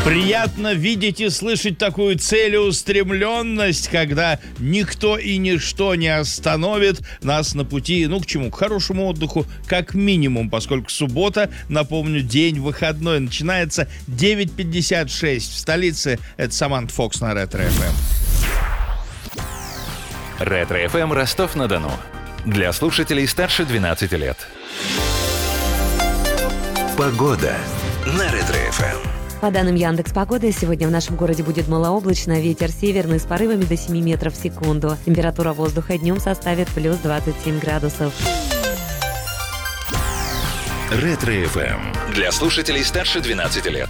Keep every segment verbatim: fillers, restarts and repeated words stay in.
Приятно видеть и слышать такую целеустремленность, когда никто и ничто не остановит нас на пути, ну, к чему? К хорошему отдыху, как минимум, поскольку суббота, напомню, день выходной, начинается девять пятьдесят шесть в столице. Это Саманта Фокс на Ретро-эф эм. Ретро-эф эм Ростов-на-Дону. Для слушателей старше двенадцати лет. Погода на Ретро-эф эм. По данным Яндекс.Погоды, сегодня в нашем городе будет малооблачно, ветер северный с порывами до семи метров в секунду. Температура воздуха днем составит плюс двадцать семь градусов. Ретро-эф эм. Для слушателей старше двенадцати лет.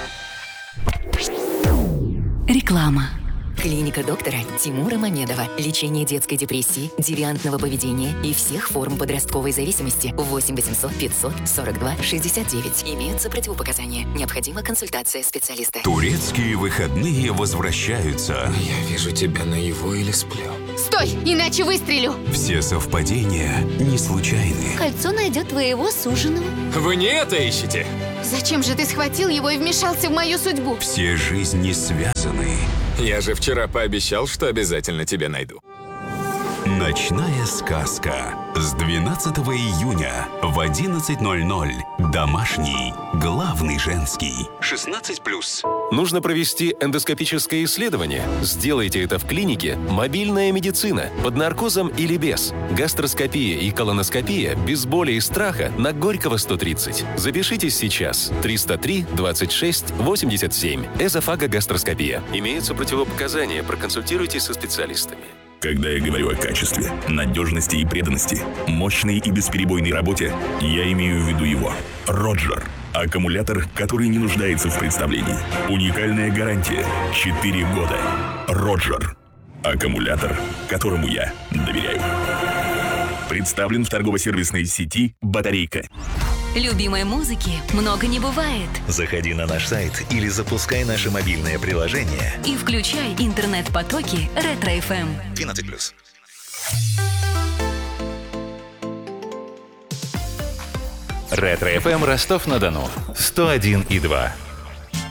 Реклама. Клиника доктора Тимура Мамедова. Лечение детской депрессии, девиантного поведения и всех форм подростковой зависимости. восемь восемьсот пятьсот сорок два шестьдесят девять. Имеются противопоказания. Необходима консультация специалиста. Турецкие выходные возвращаются. Я вижу тебя наяву или сплю. Стой, иначе выстрелю. Все совпадения не случайны. Кольцо найдет твоего суженого. Вы не это ищете? Зачем же ты схватил его и вмешался в мою судьбу? Все жизни связаны. Я же вчера пообещал, что обязательно тебя найду. Ночная сказка. С двенадцатого июня в одиннадцать ноль ноль. Домашний, главный женский. шестнадцать плюс. Нужно провести эндоскопическое исследование? Сделайте это в клинике «Мобильная медицина» под наркозом или без. Гастроскопия и колоноскопия без боли и страха на Горького сто тридцать. Запишитесь сейчас. триста три двадцать шесть восемьдесят семь. Эзофагогастроскопия. Имеются противопоказания. Проконсультируйтесь со специалистами. Когда я говорю о качестве, надежности и преданности, мощной и бесперебойной работе, я имею в виду его. Роджер. Аккумулятор, который не нуждается в представлении. Уникальная гарантия. четыре года. Роджер. Аккумулятор, которому я доверяю. Представлен в торгово-сервисной сети «Батарейка». Любимой музыки много не бывает. Заходи на наш сайт или запускай наше мобильное приложение. И включай интернет-потоки Ретро-эф эм. двенадцать плюс. Ретро-эф эм Ростов-на-Дону. сто один и два.